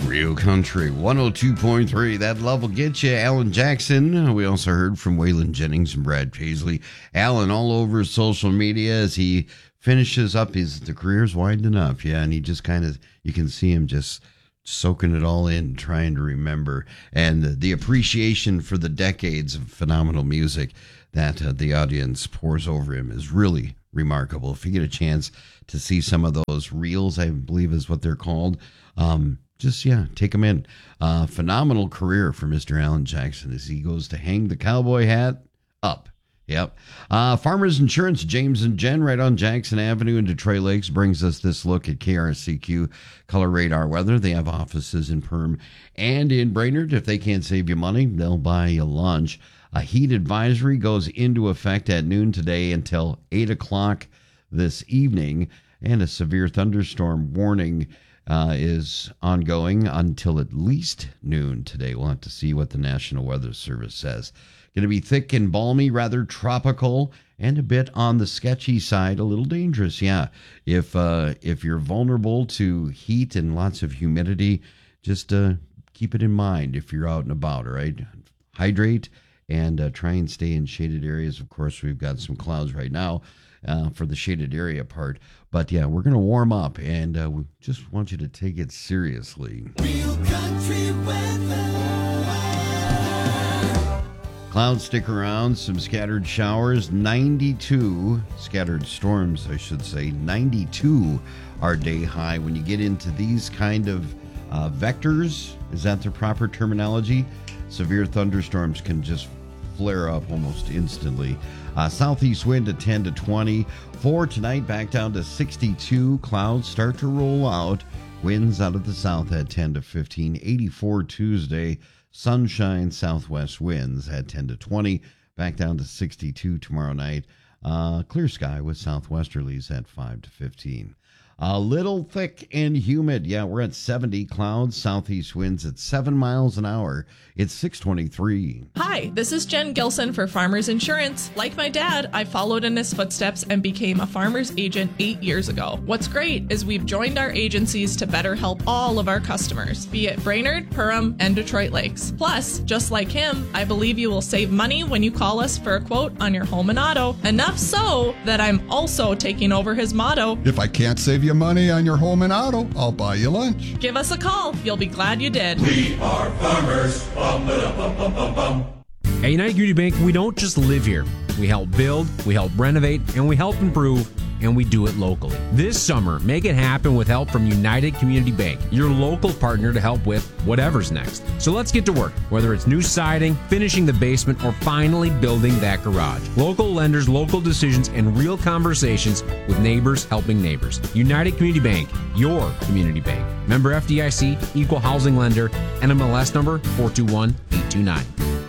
Rio Country 102.3. That love will get you. Alan Jackson. We also heard from Waylon Jennings and Brad Paisley. Alan all over social media as he finishes up. The career's winding up. Yeah, and he just kind of, you can see him just soaking it all in, trying to remember. And the appreciation for the decades of phenomenal music that the audience pours over him is really remarkable. If you get a chance to see some of those reels, I believe is what they're called, take them in. Phenomenal career for Mr. Alan Jackson as he goes to hang the cowboy hat up. Yep. Farmers Insurance, James and Jen, right on Jackson Avenue in Detroit Lakes, brings us this look at KRCQ Color Radar Weather. They have offices in Perm and in Brainerd. If they can't save you money, they'll buy you lunch. A heat advisory goes into effect at noon today until 8 o'clock this evening, and a severe thunderstorm warning is ongoing until at least noon today. We'll have to see what the National Weather Service says. Going to be thick and balmy, rather tropical, and a bit on the sketchy side, a little dangerous. Yeah, if you're vulnerable to heat and lots of humidity, just keep it in mind if you're out and about. All right, hydrate and try and stay in shaded areas. Of course, we've got some clouds right now for the shaded area part. But yeah, we're going to warm up, and we just want you to take it seriously. Real country weather. Clouds stick around, some scattered showers, 92, scattered storms, I should say, 92 our day high. When you get into these kind of vectors, is that the proper terminology? Severe thunderstorms can just flare up almost instantly. Southeast wind at 10 to 20. For tonight, back down to 62. Clouds start to roll out. Winds out of the south at 10 to 15. 84 Tuesday. Sunshine, southwest winds at 10 to 20. Back down to 62 tomorrow night. Clear sky with southwesterlies at 5 to 15. A little thick and humid. Yeah, we're at 70. Clouds, southeast winds at 7 miles an hour. It's 6:23. Hi, this is Jen Gilson for Farmers Insurance. Like my dad, I followed in his footsteps and became a farmer's agent 8 years ago. What's great is we've joined our agencies to better help all of our customers, be it Brainerd, Perham, and Detroit Lakes. Plus, just like him, I believe you will save money when you call us for a quote on your home and auto. Enough so that I'm also taking over his motto. If I can't save you money on your home and auto, I'll buy you lunch. Give us a call. You'll be glad you did. We are farmers. Bum, ba-dum, bum, bum, bum. At United Community Bank, we don't just live here. We help build, we help renovate, and we help improve, and we do it locally. This summer, make it happen with help from United Community Bank, your local partner to help with whatever's next. So let's get to work, whether it's new siding, finishing the basement, or finally building that garage. Local lenders, local decisions, and real conversations with neighbors helping neighbors. United Community Bank, your community bank. Member FDIC, equal housing lender, NMLS number 421829.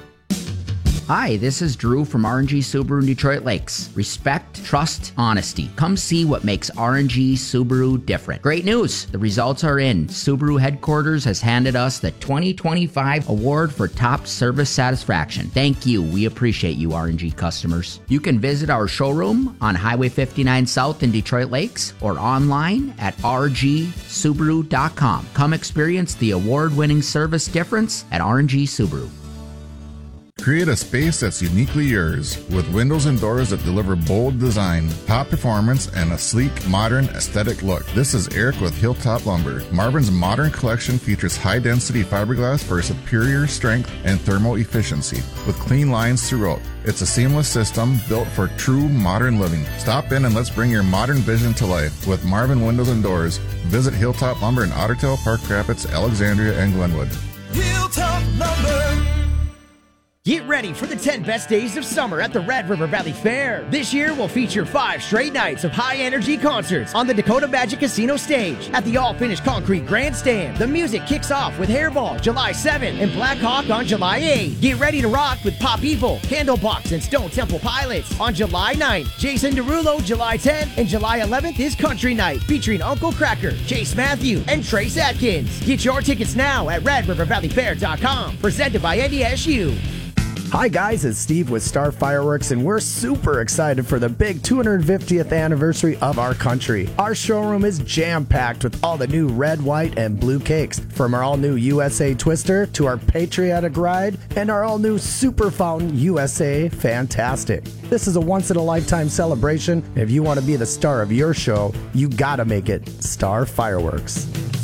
Hi, this is Drew from R&G Subaru in Detroit Lakes. Respect, trust, honesty. Come see what makes R&G Subaru different. Great news! The results are in. Subaru headquarters has handed us the 2025 award for top service satisfaction. Thank you. We appreciate you, R&G customers. You can visit our showroom on Highway 59 South in Detroit Lakes or online at rgsubaru.com. Come experience the award-winning service difference at R&G Subaru. Create a space that's uniquely yours with windows and doors that deliver bold design, top performance, and a sleek, modern, aesthetic look. This is Eric with Hilltop Lumber. Marvin's modern collection features high-density fiberglass for superior strength and thermal efficiency with clean lines throughout. It's a seamless system built for true modern living. Stop in and let's bring your modern vision to life with Marvin Windows and Doors. Visit Hilltop Lumber in Ottertail, Park Rapids, Alexandria, and Glenwood. Hilltop Lumber. Get ready for the 10 best days of summer at the Red River Valley Fair. This year will feature 5 straight nights of high-energy concerts on the Dakota Magic Casino stage at the all-finished concrete grandstand. The music kicks off with Hairball July 7 and Black Hawk on July 8. Get ready to rock with Pop Evil, Candlebox, and Stone Temple Pilots on July 9th. Jason Derulo July 10th, and July 11th is Country Night featuring Uncle Cracker, Chase Matthew, and Trace Atkins. Get your tickets now at RedRiverValleyFair.com. Presented by NDSU. Hi guys, it's Steve with Star Fireworks, and we're super excited for the big 250th anniversary of our country. Our showroom is jam-packed with all the new red, white, and blue cakes, from our all-new USA Twister to our Patriotic Ride and our all-new Super Fountain USA Fantastic. This is a once-in-a-lifetime celebration. If you want to be the star of your show, you gotta make it Star Fireworks.